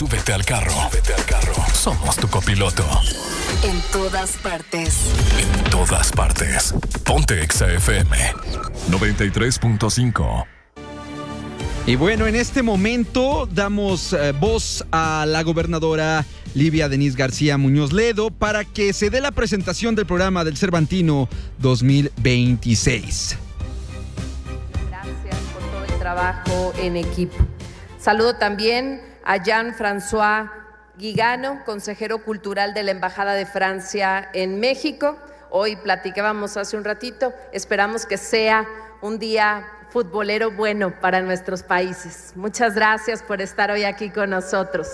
Súbete al carro. Somos tu copiloto. En todas partes. En todas partes. Ponte Exa FM 93.5. Y bueno, en este momento damos voz a la gobernadora Livia Denisse García Muñoz Ledo para que se dé la presentación del programa del Cervantino 2026. Gracias por todo el trabajo en equipo. Saludo también a Jean-François Guigano, consejero cultural de la Embajada de Francia en México. Hoy platicábamos hace un ratito, esperamos que sea un día futbolero bueno para nuestros países. Muchas gracias por estar hoy aquí con nosotros.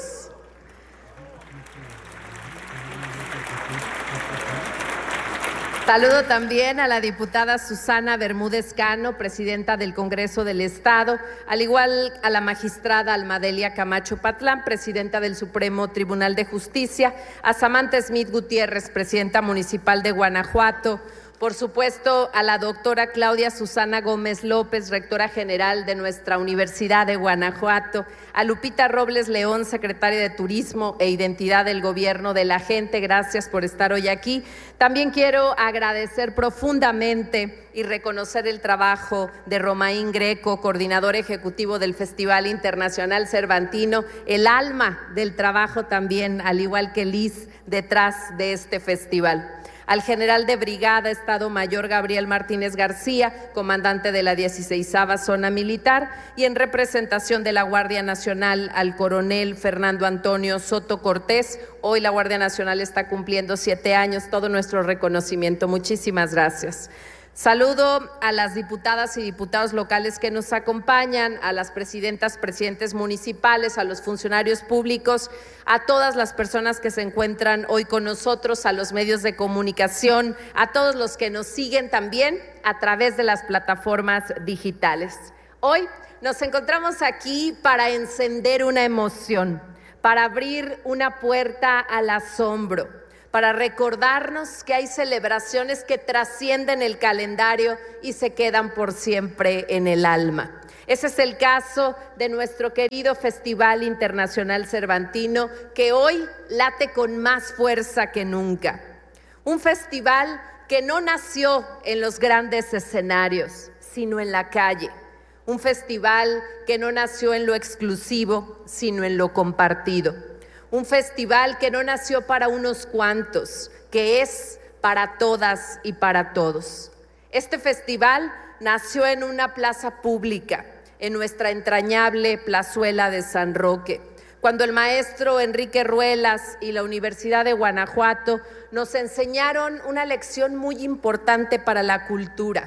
Saludo también a la diputada Susana Bermúdez Cano, presidenta del Congreso del Estado, al igual a la magistrada Almadelia Camacho Patlán, presidenta del Supremo Tribunal de Justicia, a Samantha Smith Gutiérrez, presidenta municipal de Guanajuato, por supuesto a la doctora Claudia Susana Gómez López, rectora general de nuestra Universidad de Guanajuato, a Lupita Robles León, secretaria de Turismo e Identidad del Gobierno de la Gente, gracias por estar hoy aquí. También quiero agradecer profundamente y reconocer el trabajo de Romaín Greco, coordinador ejecutivo del Festival Internacional Cervantino, el alma del trabajo también, al igual que Liz, detrás de este festival. Al general de brigada, Estado Mayor Gabriel Martínez García, comandante de la 16ª Zona Militar, y en representación de la Guardia Nacional, al coronel Fernando Antonio Soto Cortés. Hoy la Guardia Nacional está cumpliendo 7 años, todo nuestro reconocimiento. Muchísimas gracias. Saludo a las diputadas y diputados locales que nos acompañan, a las presidentas, presidentes municipales, a los funcionarios públicos, a todas las personas que se encuentran hoy con nosotros, a los medios de comunicación, a todos los que nos siguen también a través de las plataformas digitales. Hoy nos encontramos aquí para encender una emoción, para abrir una puerta al asombro, para recordarnos que hay celebraciones que trascienden el calendario y se quedan por siempre en el alma. Ese es el caso de nuestro querido Festival Internacional Cervantino, que hoy late con más fuerza que nunca. Un festival que no nació en los grandes escenarios, sino en la calle. Un festival que no nació en lo exclusivo, sino en lo compartido. Un festival que no nació para unos cuantos, que es para todas y para todos. Este festival nació en una plaza pública, en nuestra entrañable plazuela de San Roque, cuando el maestro Enrique Ruelas y la Universidad de Guanajuato nos enseñaron una lección muy importante para la cultura,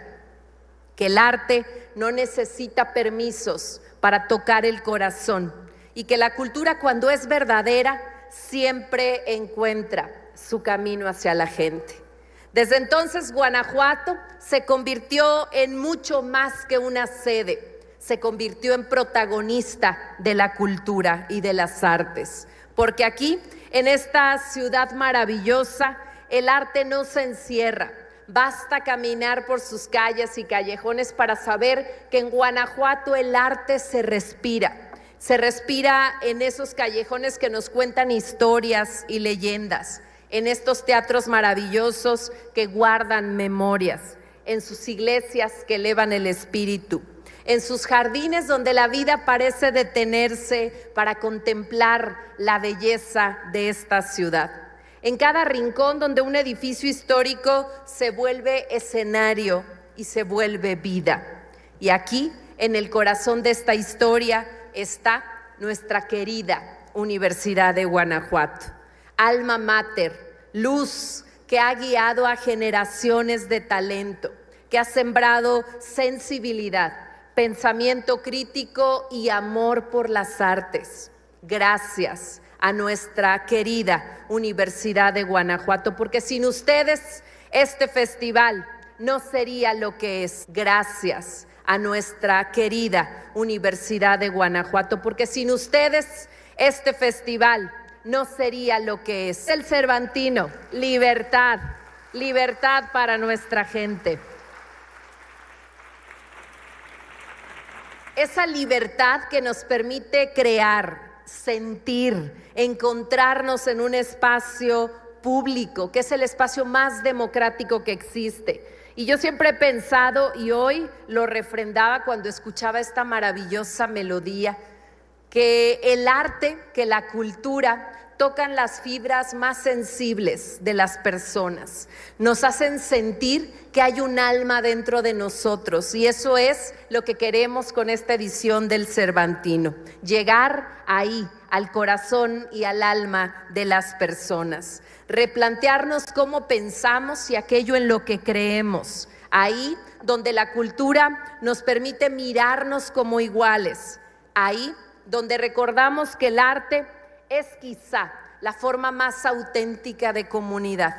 que el arte no necesita permisos para tocar el corazón, y que la cultura, cuando es verdadera, siempre encuentra su camino hacia la gente. Desde entonces, Guanajuato se convirtió en mucho más que una sede, se convirtió en protagonista de la cultura y de las artes, porque aquí, en esta ciudad maravillosa, el arte no se encierra. Basta caminar por sus calles y callejones para saber que en Guanajuato el arte se respira. Se respira en esos callejones que nos cuentan historias y leyendas, en estos teatros maravillosos que guardan memorias, en sus iglesias que elevan el espíritu, en sus jardines donde la vida parece detenerse para contemplar la belleza de esta ciudad. En cada rincón donde un edificio histórico se vuelve escenario y se vuelve vida. Y aquí, en el corazón de esta historia, está nuestra querida Universidad de Guanajuato, alma mater, luz que ha guiado a generaciones de talento, que ha sembrado sensibilidad, pensamiento crítico y amor por las artes. Gracias a nuestra querida Universidad de Guanajuato, porque sin ustedes este festival no sería lo que es. Gracias a nuestra querida Universidad de Guanajuato, porque sin ustedes este festival no sería lo que es. El Cervantino, libertad, libertad para nuestra gente. Esa libertad que nos permite crear, sentir, encontrarnos en un espacio público, que es el espacio más democrático que existe. Y yo siempre he pensado, y hoy lo refrendaba cuando escuchaba esta maravillosa melodía, que el arte, que la cultura tocan las fibras más sensibles de las personas, nos hacen sentir que hay un alma dentro de nosotros, y eso es lo que queremos con esta edición del Cervantino, llegar ahí, al corazón y al alma de las personas, replantearnos cómo pensamos y aquello en lo que creemos, ahí donde la cultura nos permite mirarnos como iguales, ahí donde recordamos que el arte es quizá la forma más auténtica de comunidad.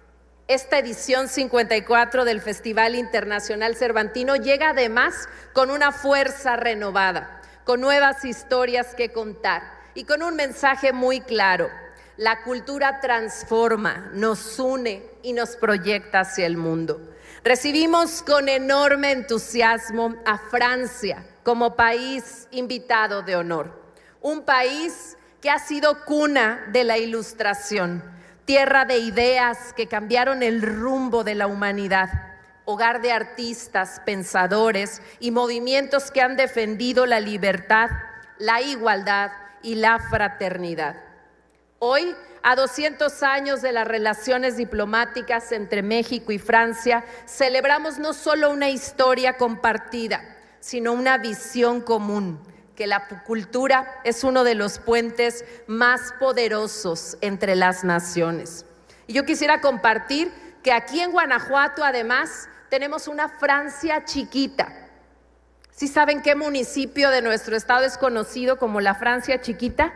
Esta edición 54 del Festival Internacional Cervantino llega además con una fuerza renovada, con nuevas historias que contar y con un mensaje muy claro. La cultura transforma, nos une y nos proyecta hacia el mundo. Recibimos con enorme entusiasmo a Francia como país invitado de honor, un país que ha sido cuna de la Ilustración, tierra de ideas que cambiaron el rumbo de la humanidad, hogar de artistas, pensadores y movimientos que han defendido la libertad, la igualdad y la fraternidad. Hoy, a 200 años de las relaciones diplomáticas entre México y Francia, celebramos no solo una historia compartida, sino una visión común, que la cultura es uno de los puentes más poderosos entre las naciones. Y yo quisiera compartir que aquí en Guanajuato, además, tenemos una Francia chiquita. ¿Sí saben qué municipio de nuestro estado es conocido como la Francia chiquita?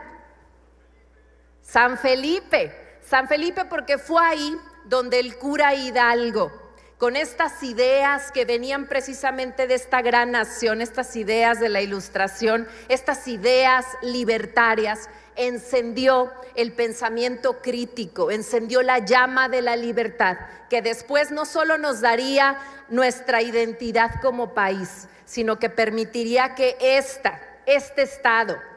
San Felipe. San Felipe, porque fue ahí donde el cura Hidalgo, con estas ideas que venían precisamente de esta gran nación, estas ideas de la Ilustración, estas ideas libertarias, encendió el pensamiento crítico, encendió la llama de la libertad, que después no solo nos daría nuestra identidad como país, sino que permitiría que este estado